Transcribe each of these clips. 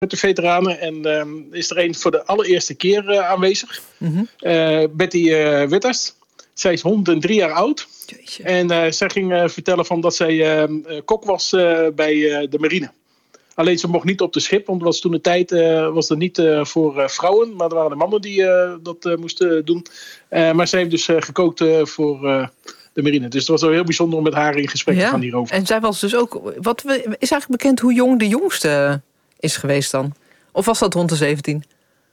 met de veteranen. En is er een voor de allereerste keer aanwezig. Mm-hmm. Betty Witters. Zij is 103 jaar oud. Jeetje. En zij ging vertellen van dat zij kok was bij de marine. Alleen ze mocht niet op de schip, want was toen de tijd was er niet voor vrouwen. Maar er waren de mannen die dat moesten doen. Maar zij heeft dus gekookt voor de marine. Dus het was wel heel bijzonder om met haar in gesprek te gaan hierover. En zij was dus ook... Is eigenlijk bekend hoe jong de jongste is geweest dan? Of was dat rond de 17?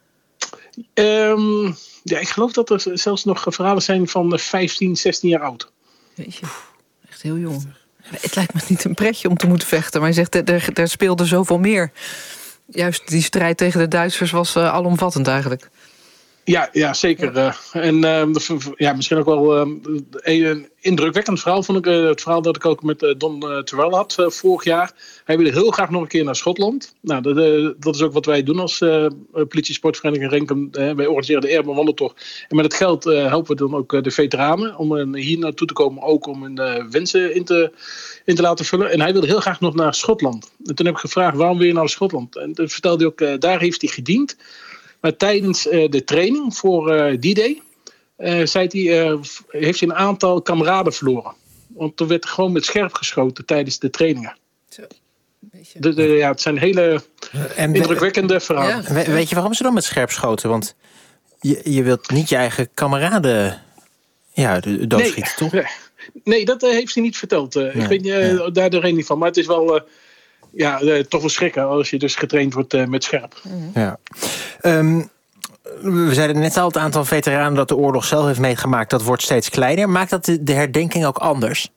Ja, ik geloof dat er zelfs nog verhalen zijn van 15, 16 jaar oud. Weet je, echt heel jong. Het lijkt me niet een pretje om te moeten vechten. Maar je zegt, er speelde zoveel meer. Juist die strijd tegen de Duitsers was alomvattend eigenlijk. Ja, zeker. En misschien ook wel een indrukwekkend verhaal vond ik. Het verhaal dat ik ook met Don Terwell had vorig jaar. Hij wilde heel graag nog een keer naar Schotland. Nou, dat is ook wat wij doen als politie-sportvereniging Renkum. Wij organiseren de Airborne Wandeltocht. En met het geld helpen we dan ook de veteranen om hier naartoe te komen. Ook om hun wensen in te laten vullen. En hij wilde heel graag nog naar Schotland. En toen heb ik gevraagd, waarom wil je naar Schotland? En toen vertelde hij ook, daar heeft hij gediend. Maar tijdens de training voor D-Day heeft hij een aantal kameraden verloren. Want er werd gewoon met scherp geschoten tijdens de trainingen. Zo. Het zijn hele indrukwekkende verhalen. Ja. Weet je waarom ze dan met scherp schoten? Want je wilt niet je eigen kameraden doodschieten, toch? Nee, dat heeft hij niet verteld. Ik weet daar de reden niet van. Maar het is wel... toch wel schrikken als je dus getraind wordt met scherp. Ja. We zeiden net al, het aantal veteranen dat de oorlog zelf heeft meegemaakt, dat wordt steeds kleiner. Maakt dat de herdenking ook anders?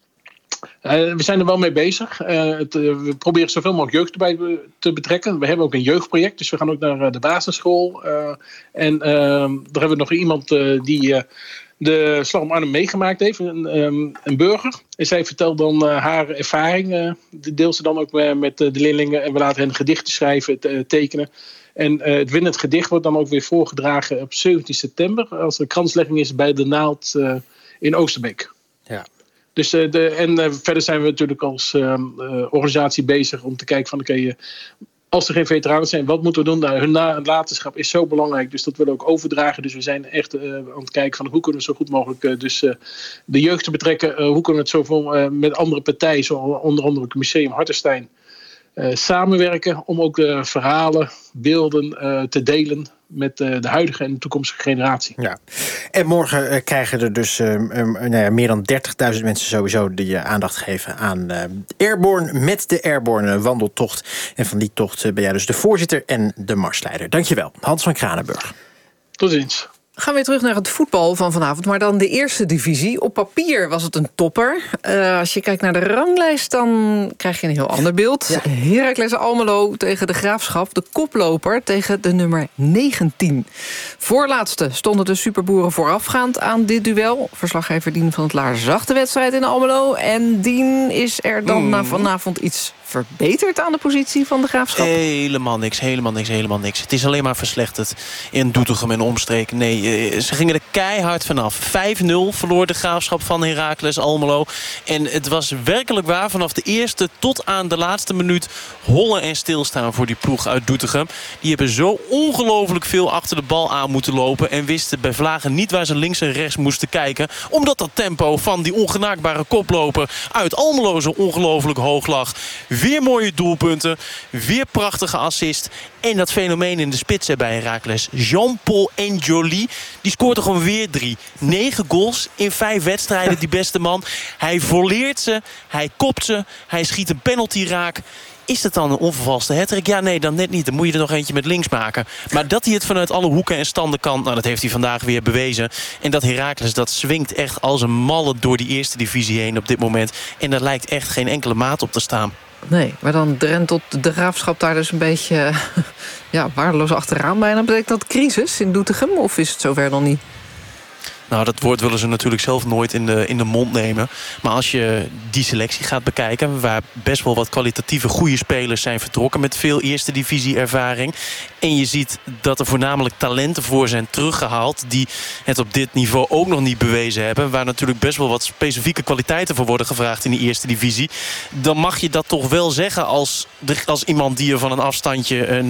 We zijn er wel mee bezig. We proberen zoveel mogelijk jeugd erbij te betrekken. We hebben ook een jeugdproject, dus we gaan ook naar de basisschool. En daar hebben we nog iemand die de Slag om Arnhem meegemaakt heeft, een burger. En zij vertelt dan haar ervaring. Die deelt ze dan ook met de leerlingen. En we laten hen gedichten schrijven, tekenen. En het winnend gedicht wordt dan ook weer voorgedragen op 17 september... als er kranslegging is bij de Naald in Oosterbeek. Ja. Dus, verder zijn we natuurlijk als organisatie bezig om te kijken van... oké, als er geen veteranen zijn, wat moeten we doen? Nou, hun nalatenschap is zo belangrijk, dus dat willen we ook overdragen. Dus we zijn echt aan het kijken van hoe kunnen we zo goed mogelijk de jeugd te betrekken. Hoe kunnen we het zoveel met andere partijen, zoals onder andere het Museum Hartenstein, samenwerken om ook de verhalen, beelden te delen met de huidige en de toekomstige generatie. Ja. En morgen krijgen er dus meer dan 30.000 mensen sowieso die aandacht geven aan Airborne met de Airborne Wandeltocht. En van die tocht ben jij dus de voorzitter en de marsleider. Dankjewel, Hans van Kranenburg. Tot ziens. Gaan we weer terug naar het voetbal van vanavond, maar dan de eerste divisie. Op papier was het een topper. Als je kijkt naar de ranglijst, dan krijg je een heel ander beeld. Ja. Heracles Almelo tegen de Graafschap. De koploper tegen de nummer 19. Voorlaatste stonden de superboeren voorafgaand aan dit duel. Verslaggever Dien van het Laar zag de wedstrijd in Almelo. En Dien, is er dan na vanavond iets verbeterd aan de positie van de Graafschap? Helemaal niks. Het is alleen maar verslechterd in Doetinchem en omstreken. Nee, ze gingen er keihard vanaf. 5-0 verloor de Graafschap van Heracles Almelo. En het was werkelijk waar vanaf de eerste tot aan de laatste minuut hollen en stilstaan voor die ploeg uit Doetinchem. Die hebben zo ongelooflijk veel achter de bal aan moeten lopen en wisten bij vlagen niet waar ze links en rechts moesten kijken. Omdat dat tempo van die ongenaakbare koploper uit Almelo zo ongelooflijk hoog lag. Weer mooie doelpunten, weer prachtige assist. En dat fenomeen in de spits bij Heracles, Jean-Paul Enjoli, die scoort er gewoon weer 3. 9 goals in 5 wedstrijden, die beste man. Hij volleert ze, hij kopt ze, hij schiet een penalty raak. Is dat dan een onvervalste hattrick? Ja, nee, dan net niet. Dan moet je er nog eentje met links maken. Maar dat hij het vanuit alle hoeken en standen kan, nou, dat heeft hij vandaag weer bewezen. En dat Heracles, dat swingt echt als een malle door die eerste divisie heen op dit moment. En daar lijkt echt geen enkele maat op te staan. Nee, maar dan drentelt de Graafschap daar dus een beetje waardeloos achteraan bijna. Betekent dat crisis in Doetinchem of is het zover nog niet? Nou, dat woord willen ze natuurlijk zelf nooit in de mond nemen. Maar als je die selectie gaat bekijken, waar best wel wat kwalitatieve goede spelers zijn vertrokken met veel eerste divisie ervaring. En je ziet dat er voornamelijk talenten voor zijn teruggehaald die het op dit niveau ook nog niet bewezen hebben. Waar natuurlijk best wel wat specifieke kwaliteiten voor worden gevraagd in die eerste divisie. Dan mag je dat toch wel zeggen als iemand die er van een afstandje